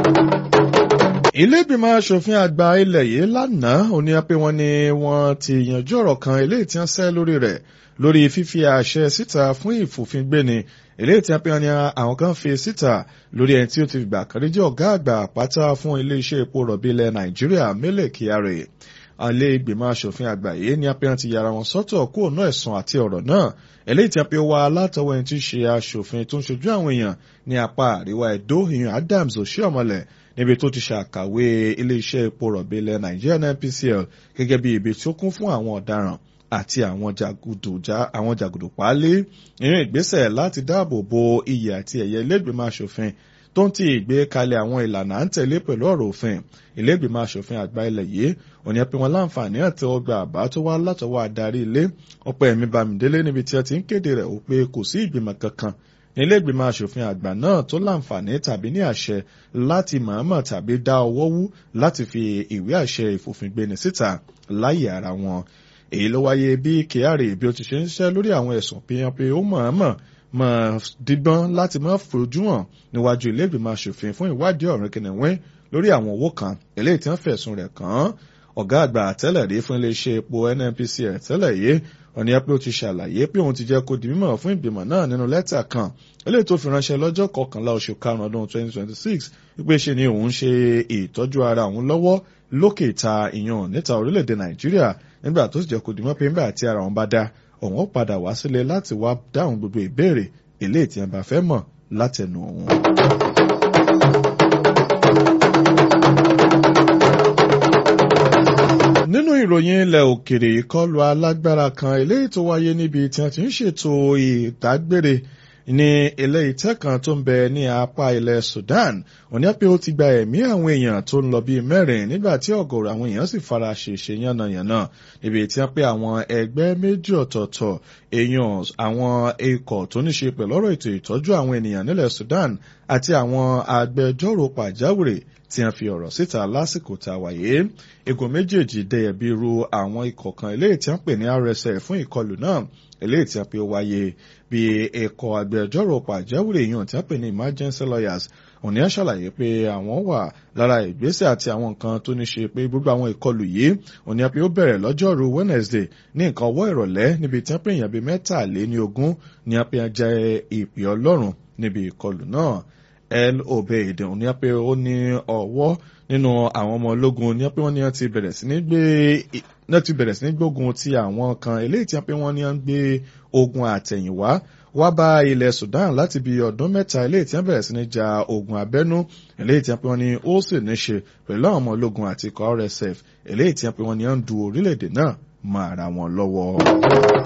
Ilé ìgbìmọ̀ aṣòfin àgbà ilẹ̀ yìí lánàá ó ní pé wọ́n ní wọ́n ti yanjú ọ̀rọ̀ kan eléyìí tí wọ́n ṣẹ́ lórí rẹ̀ lórí fífi àṣẹ síta fún ìfòfingbéni eléyìí tí wọ́n pe wọn ní àwọn kan fi síta lórí ẹni tí ó ti gbà kan rí jẹ́ ọ̀gá àgbà pátá fún iléeṣẹ́ epo rọ̀bì ilẹ̀ Nàìjíríà Mele Kyari. Ilé ìgbìmọ̀ aṣòfin àgbà yìí ní apẹ́ wọn ti yára wọn sọ́tọ̀ kúrò náà ẹ̀sùn àti ọ̀rọ̀ náà eléyìí tí wọ́n pe wá látọwọ́ ẹni tí í ṣe aṣòfin tó ń ṣojú àwọn èèyàn ní apá àríwá Ẹdó ìyẹn Adams Oshiomhole níbi tó ti ṣàkàwé iléeṣẹ́ epo rọ̀bì ilẹ̀ Nàìjíríà NNPCL gẹ́gẹ́ bí ibi tí ó kún fún àwọn ọ̀daràn àti àwọn jàgùdù páálí nínú ìgbésẹ̀ láti dáàbò bo iyì àti ẹ̀yẹ ilé ìgbìmọ̀ aṣòfin tó ń ti ìgbé kalẹ̀ àwọn ìlànà à ń tẹ̀lé pẹ̀lú ọ̀rọ̀ òfin. Ilé ìgbìmọ̀ aṣòfin àgbà ilẹ̀ yìí òní ẹ pé wọn láǹfààní àti ọgbà àbá tó wá látọwọ́ adarí ilé Ọpẹ́yẹmí Bámidélé níbi tí ẹ ti ń kéde rẹ̀ ó pé kò sí ìgbìmọ̀ kankan nílé ìgbìmọ̀ aṣòfin àgbà náà tó láǹfààní tàbí ní àṣẹ láti mọ̀ọ́mọ̀ tàbí dá ọwọ́ wú láti fi ìwé àṣẹ ìfòfingbéni síta láyè ara wọn. Èyí ló wáyé bí Kyari bí ó ti ṣe ń ṣiṣẹ́ lórí àwọn ẹ̀sùn pé ó mọ̀ọ́mọ̀ dígbọ́n láti má fojú hàn níwájú ilé ìgbìmọ̀ aṣòfin fún ìwádìí ọ̀rìn kìnìún lórí àwọn owó kan eléyìí tí wọ́n fẹ̀sùn rẹ̀ kàn án. Ọ̀gá àgbà tẹ́lẹ̀ rí fún iléeṣẹ́ epo NNPCL tẹ́lẹ̀ yìí wọ́n ní pé ó ti ṣàlàyé pé òun ti jẹ́ kó di mímọ̀ fún ìgbìmọ̀ náà nínú lẹ́tà kan eléyìí tó fi ránṣẹ́ lọ́jọ́ 11 oṣù karùn-ún ọdún 2026 wípé ṣe ni òun ṣe ìtọ́jú ara òun lọ́wọ́ lókè ìta ìyàn níta orílẹ̀-èdè Nàìjíríà nígbà tó sì jẹ́ kó di mímọ̀ pé nígbà tí ara òun bá dá òun ó padà wá sílé láti wá dáhùn gbogbo ìbéèrè eléyìí tí wọ́n bá fẹ́ mọ̀ látẹnu òun. Nínú ìròyìn ilẹ̀ òkèrè ìkọlù alágbára kan eléyìí tó wáyé níbi tí wọ́n ti ń ṣètò ìdágbére ní ilé ìtẹ́ kan tó ń bẹ ní apá ilẹ̀ Sudan òní pé ó ti gba ẹ̀mí àwọn èèyàn tó ń lọ bíi 4 nígbà tí ọ̀gọ̀rọ̀ àwọn èèyàn sì fara ṣèṣe yánnayànna níbi tí wọ́n pé àwọn ẹgbẹ́ méjì ọ̀tọ̀ọ̀tọ̀ èèyàn àwọn ikọ̀ tó ní ṣe pẹ̀lú ọ̀rọ̀ ètò ìtọ́jú àwọn ènìyàn nílẹ̀ Sudan àti àwọn agbẹjọ́rò pàjáwìrì tí wọ́n fi ọ̀rọ̀ síta lásìkò tá a wáyé. Igun méjèèjì dẹ̀yẹ̀ bí irú àwọn ikọ̀ kan eléyìí tí wọ́n pè ní RSF fún ìkọlù náà eléyìí tí wọ́n pe wáyé bí ikọ̀ agbẹjọ́rò pàjáwìrì èèyàn tí wọ́n pè ní emergency lawyers òní á ṣàlàyé pé àwọn wà lára ìgbésẹ̀ àti àwọn nǹkan tó ní ṣe pé gbogbo àwọn ìkọlù yìí òní á pé ó bẹ̀rẹ̀ lọ́jọ́rú Wednesday ní nǹkan ọwọ́ ìrọ̀lẹ́ níbi tí wọ́n pè èèyàn bíi 23 ní á pé jẹ́ ìpè Ọlọ́run níbi ìkọlù náà. El Obeid ní á pé ó ní ọwọ́ nínú àwọn ọmọ ológun ní á pé wọ́n ní wọ́n ti bẹ̀rẹ̀ sí ní gbógun ti àwọn kan eléyìí tí wọ́n pé wọ́n ní wọ́n ń gbé ogun àtẹ̀yìnwá wá bá ilẹ̀ Sudan láti bí ọdún 3 eléyìí tí wọ́n bẹ̀rẹ̀ sí ní ja ogun abẹ́nú eléyìí tí wọ́n pé wọ́n ní ó sì ní ṣe pẹ̀lú àwọn ọmọ ológun àti ikọ̀ RSF eléyìí tí wọ́n pé wọ́n ní wọ́n ń du orílẹ̀-èdè náà mọ́ ara wọn lọ́wọ́.